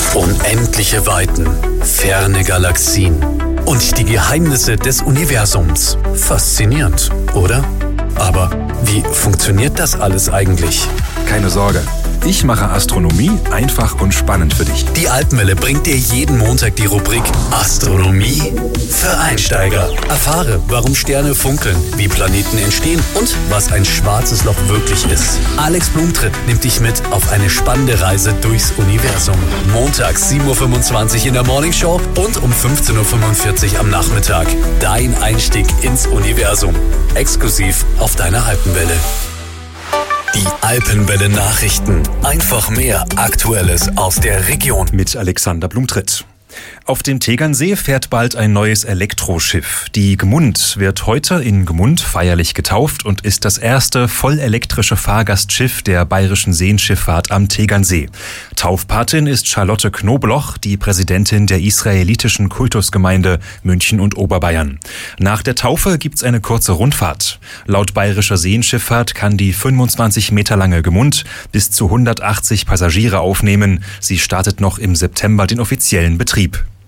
Unendliche Weiten, ferne Galaxien und die Geheimnisse des Universums. Faszinierend, oder? Aber wie funktioniert das alles eigentlich? Keine Sorge, ich mache Astronomie einfach und spannend für dich. Die Alpenwelle bringt dir jeden Montag die Rubrik Astronomie für Einsteiger. Erfahre, warum Sterne funkeln, wie Planeten entstehen und was ein schwarzes Loch wirklich ist. Alex Blumtritt nimmt dich mit auf eine spannende Reise durchs Universum. Montags 7.25 Uhr in der Morningshow und um 15.45 Uhr am Nachmittag. Dein Einstieg ins Universum. Exklusiv auf deiner Alpenwelle. Die Alpenwelle Nachrichten. Einfach mehr Aktuelles aus der Region. Mit Alexander Blumtritt. Auf dem Tegernsee fährt bald ein neues Elektroschiff. Die Gmund wird heute in Gmund feierlich getauft und ist das erste vollelektrische Fahrgastschiff der Bayerischen Seenschifffahrt am Tegernsee. Taufpatin ist Charlotte Knobloch, die Präsidentin der israelitischen Kultusgemeinde München und Oberbayern. Nach der Taufe gibt's eine kurze Rundfahrt. Laut Bayerischer Seenschifffahrt kann die 25 Meter lange Gmund bis zu 180 Passagiere aufnehmen. Sie startet noch im September den offiziellen Betrieb.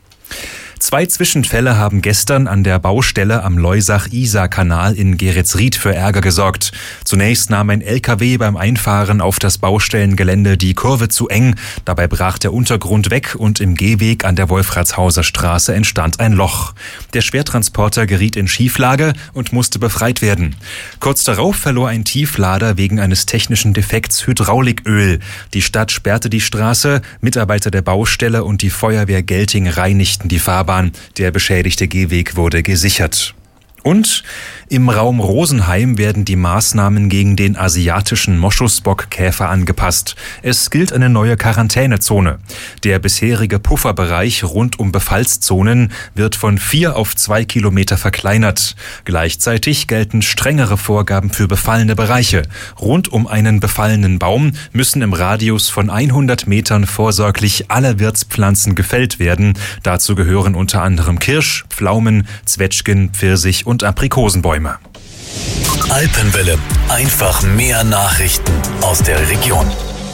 2 Zwischenfälle haben gestern an der Baustelle am Loisach-Isar-Kanal in Geretsried für Ärger gesorgt. Zunächst nahm ein LKW beim Einfahren auf das Baustellengelände die Kurve zu eng. Dabei brach der Untergrund weg und im Gehweg an der Wolfratshauser Straße entstand ein Loch. Der Schwertransporter geriet in Schieflage und musste befreit werden. Kurz darauf verlor ein Tieflader wegen eines technischen Defekts Hydrauliköl. Die Stadt sperrte die Straße, Mitarbeiter der Baustelle und die Feuerwehr Gelting reinigten die Fahrbahn. Der beschädigte Gehweg wurde gesichert. Und im Raum Rosenheim werden die Maßnahmen gegen den asiatischen Moschusbockkäfer angepasst. Es gilt eine neue Quarantänezone. Der bisherige Pufferbereich rund um Befallszonen wird von 4 auf 2 Kilometer verkleinert. Gleichzeitig gelten strengere Vorgaben für befallene Bereiche. Rund um einen befallenen Baum müssen im Radius von 100 Metern vorsorglich alle Wirtspflanzen gefällt werden. Dazu gehören unter anderem Kirsch, Pflaumen, Zwetschgen, Pfirsich und Aprikosenbäume. Alpenwelle. Einfach mehr Nachrichten aus der Region.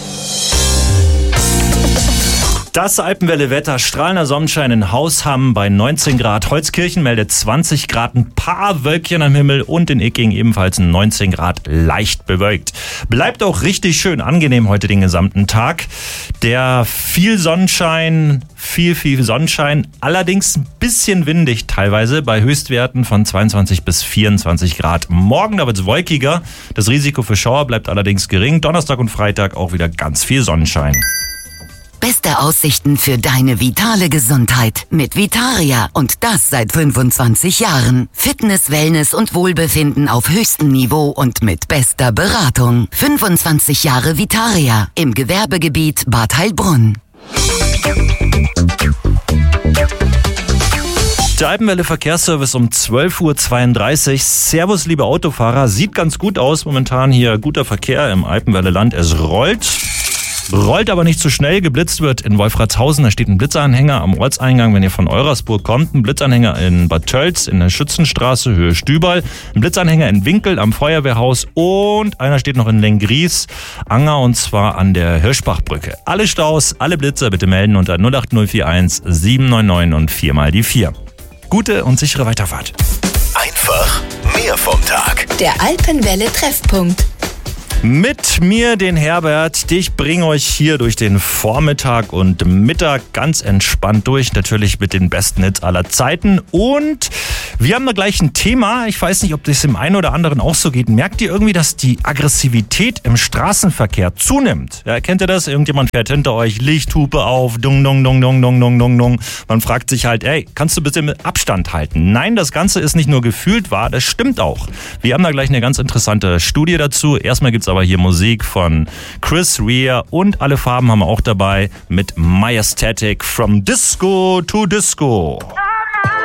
Das Alpenwelle-Wetter, strahlender Sonnenschein in Hausham bei 19 Grad. Holzkirchen meldet 20 Grad, ein paar Wölkchen am Himmel und in Icking ebenfalls 19 Grad, leicht bewölkt. Bleibt auch richtig schön angenehm heute den gesamten Tag. Der viel Sonnenschein, viel Sonnenschein, allerdings ein bisschen windig teilweise bei Höchstwerten von 22 bis 24 Grad. Morgen da wird es wolkiger, das Risiko für Schauer bleibt allerdings gering. Donnerstag und Freitag auch wieder ganz viel Sonnenschein. Beste Aussichten für deine vitale Gesundheit mit Vitaria und das seit 25 Jahren. Fitness, Wellness und Wohlbefinden auf höchstem Niveau und mit bester Beratung. 25 Jahre Vitaria im Gewerbegebiet Bad Heilbrunn. Der Alpenwelle Verkehrsservice um 12.32 Uhr. Servus, liebe Autofahrer. Sieht ganz gut aus momentan hier. Guter Verkehr im Alpenwelle Land. Es rollt aber nicht zu schnell. Geblitzt wird in Wolfratshausen. Da steht ein Blitzanhänger am Ortseingang, wenn ihr von Eurasburg kommt. Ein Blitzanhänger in Bad Tölz in der Schützenstraße, Höhe Stüberl. Ein Blitzanhänger in Winkel am Feuerwehrhaus. Und einer steht noch in Lenggries, Anger, und zwar an der Hirschbachbrücke. Alle Staus, alle Blitzer bitte melden unter 08041 799 und 4 mal die 4. Gute und sichere Weiterfahrt. Einfach mehr vom Tag. Der Alpenwelle Treffpunkt. Mit mir, den Herbert. Ich bringe euch hier durch den Vormittag und Mittag ganz entspannt durch. Natürlich mit den besten Hits aller Zeiten. Und wir haben da gleich ein Thema. Ich weiß nicht, ob das dem einen oder anderen auch so geht. Merkt ihr irgendwie, dass die Aggressivität im Straßenverkehr zunimmt? Ja, kennt ihr das? Irgendjemand fährt hinter euch, Lichthupe auf, dung, dung, dung, dung, dung, dung, dung, dung. Man fragt sich halt, ey, kannst du bitte mit Abstand halten? Nein, das Ganze ist nicht nur gefühlt wahr, das stimmt auch. Wir haben da gleich eine ganz interessante Studie dazu. Erstmal gibt's aber hier Musik von Chris Rea und alle Farben haben wir auch dabei mit My Aesthetic from Disco to Disco.